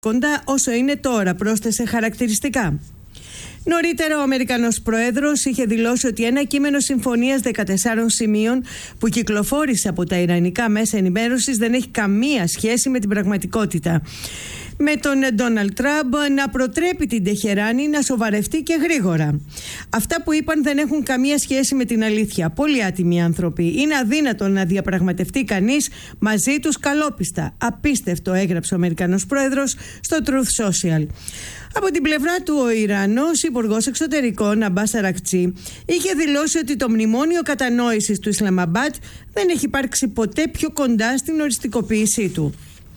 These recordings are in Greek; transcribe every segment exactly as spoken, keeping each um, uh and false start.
κοντά όσο είναι τώρα, πρόσθεσε χαρακτηριστικά. Νωρίτερα, ο Αμερικανός Πρόεδρος είχε δηλώσει ότι ένα κείμενο συμφωνίας δεκατεσσάρων σημείων που κυκλοφόρησε από τα ιρανικά μέσα ενημέρωσης δεν έχει καμία σχέση με την πραγματικότητα. Με τον Ντόναλντ Τραμπ να προτρέπει την Τεχεράνη να σοβαρευτεί και γρήγορα. Αυτά που είπαν δεν έχουν καμία σχέση με την αλήθεια. Πολύ άτιμοι άνθρωποι. Είναι αδύνατο να διαπραγματευτεί κανείς μαζί τους καλόπιστα. Απίστευτο, έγραψε ο Αμερικανός Πρόεδρος στο Truth Social. Από την πλευρά του, ο Ιρανός Υπουργός Εξωτερικών Αμπάς Αρακτσί είχε δηλώσει ότι το μνημόνιο κατανόησης του Ισλαμαμπάτ δεν έχει υπάρξει ποτέ πιο κοντά στην οριστικοποίησή του.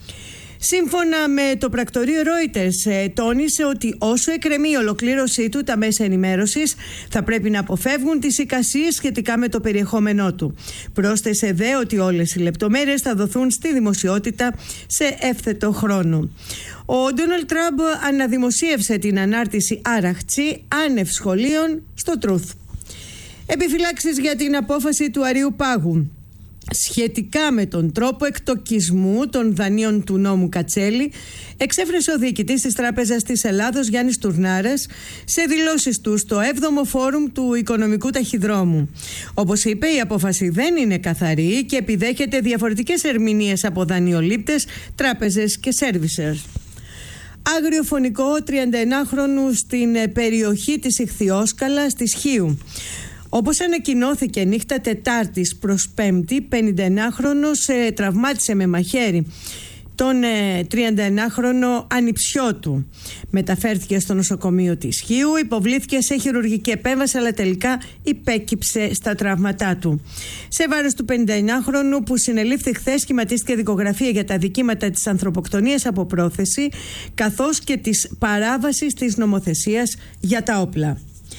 Σύμφωνα με το πρακτορείο Reuters, τόνισε ότι όσο εκκρεμεί η ολοκλήρωσή του, τα μέσα ενημέρωσης θα πρέπει να αποφεύγουν τις εικασίες σχετικά με το περιεχόμενό του. Πρόσθεσε δε ότι όλες οι λεπτομέρειες θα δοθούν στη δημοσιότητα σε εύθετο χρόνο. Ο Ντόναλντ Τραμπ αναδημοσίευσε την ανάρτηση Αραχτσί άνευ σχολείων στο Truth. Επιφυλάξεις για την απόφαση του Αριού Πάγου σχετικά με τον τρόπο εκτοκισμού των δανείων του νόμου Κατσέλη εξέφρασε ο διοικητής της Τράπεζας της Ελλάδος Γιάννης Τουρνάρας σε δηλώσεις του στο έβδομο φόρουμ του Οικονομικού Ταχυδρόμου. Όπως είπε, η απόφαση δεν είναι καθαρή και επιδέχεται διαφορετικές ερμηνείες από δανειολήπτες, τράπεζες και σέρβισερς. Άγριο φωνικό τριανταενάχρονου στην περιοχή της Ιχθυόσκαλας της Χίου. Όπως ανακοινώθηκε νύχτα Τετάρτης προς Πέμπτη, πενηνταενάχρονος ε, τραυμάτισε με μαχαίρι τον ε, τριανταενάχρονο ανιψιό του. Μεταφέρθηκε στο νοσοκομείο της Χίου, υποβλήθηκε σε χειρουργική επέμβαση, αλλά τελικά υπέκυψε στα τραύματά του. Σε βάρος του πενηνταενάχρονου, που συνελήφθη χθες, σχηματίστηκε δικογραφία για τα δικήματα της ανθρωποκτονίας από πρόθεση, καθώς και της παράβασης της νομοθεσίας για τα όπλα.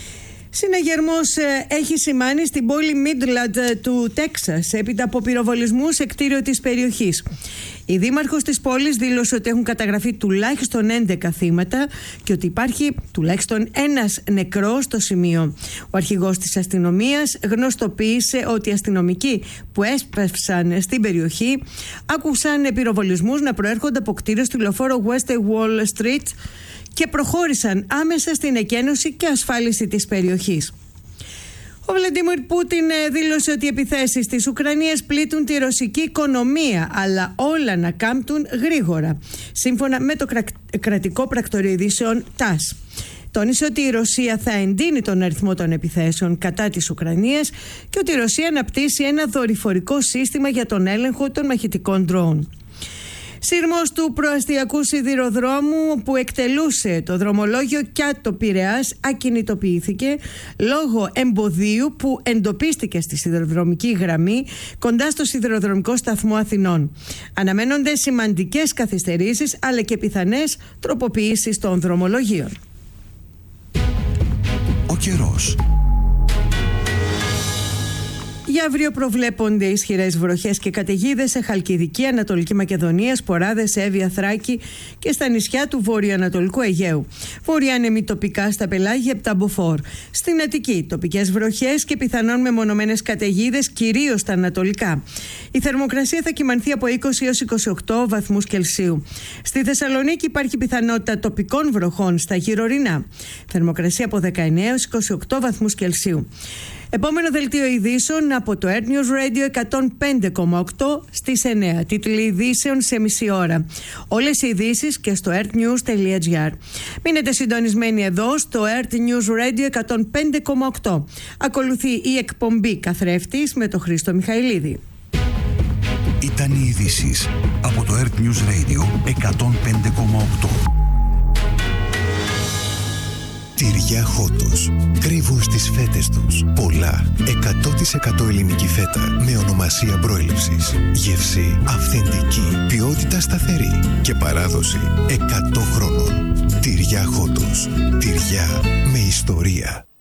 Συναγερμός ε, έχει σημάνει στην πόλη Μίντλαντ ε, του Τέξας έπειτα από πυροβολισμού σε κτίριο της περιοχής. Η δήμαρχος της πόλης δήλωσε ότι έχουν καταγραφεί τουλάχιστον έντεκα θύματα και ότι υπάρχει τουλάχιστον ένας νεκρός στο σημείο. Ο αρχηγός της αστυνομίας γνωστοποίησε ότι οι αστυνομικοί που έσπευσαν στην περιοχή άκουσαν πυροβολισμούς να προέρχονται από κτίριο στη λεωφόρο West Wall Street και προχώρησαν άμεσα στην εκένωση και ασφάλιση της περιοχής. Ο Βλαντίμιρ Πούτιν δήλωσε ότι οι επιθέσεις της Ουκρανίας πλήττουν τη ρωσική οικονομία, αλλά όλα να κάμπτουν γρήγορα, σύμφωνα με το κρατικό πρακτορείο ειδήσεων τας. Τόνισε ότι η Ρωσία θα εντείνει τον αριθμό των επιθέσεων κατά της Ουκρανίας και ότι η Ρωσία αναπτύσσει ένα δορυφορικό σύστημα για τον έλεγχο των μαχητικών ντρόουν. Σύρμος του προαστιακού σιδηροδρόμου που εκτελούσε το δρομολόγιο Κιάτο Πειραιάς ακινητοποιήθηκε λόγω εμποδίου που εντοπίστηκε στη σιδηροδρομική γραμμή κοντά στο σιδηροδρομικό σταθμό Αθηνών. Αναμένονται σημαντικές καθυστερήσεις αλλά και πιθανές τροποποιήσεις των δρομολογίων. Ο καιρός. Για αύριο προβλέπονται ισχυρές βροχές και καταιγίδες σε Χαλκιδική, Ανατολική Μακεδονία, Σποράδες, Εύβοια, Θράκη και στα νησιά του βορειοανατολικού Αιγαίου. Βορειάνεμοι τοπικά στα πελάγια από τα Μποφόρ. Στην Αττική, τοπικές βροχές και πιθανόν μεμονωμένες καταιγίδες, κυρίως στα ανατολικά. Η θερμοκρασία θα κυμανθεί από είκοσι έως είκοσι οκτώ βαθμούς Κελσίου. Στη Θεσσαλονίκη υπάρχει πιθανότητα τοπικών βροχών στα γυρωρινά. Θερμοκρασία από δεκαεννέα έως είκοσι οκτώ βαθμούς Κελσίου. Επόμενο δελτίο ειδήσεων από το Earth News Radio εκατόν πέντε κόμμα οκτώ στις εννέα. Τίτλοι ειδήσεων σε μισή ώρα. Όλες οι ειδήσεις και στο earthnews τελεία gr. Μείνετε συντονισμένοι εδώ στο Earth News Radio εκατόν πέντε κόμμα οκτώ. Ακολουθεί η εκπομπή Καθρέφτης με τον Χρήστο Μιχαηλίδη. Ήταν οι ειδήσεις από το Earth News Radio εκατόν πέντε κόμμα οκτώ. Τυριά Χότος. Κρύβουν στις φέτες τους πολλά. εκατό τοις εκατό ελληνική φέτα με ονομασία προέλευσης. Γεύση αυθεντική. Ποιότητα σταθερή. Και παράδοση εκατό χρόνων. Τυριά Χότος. Τυριά με ιστορία.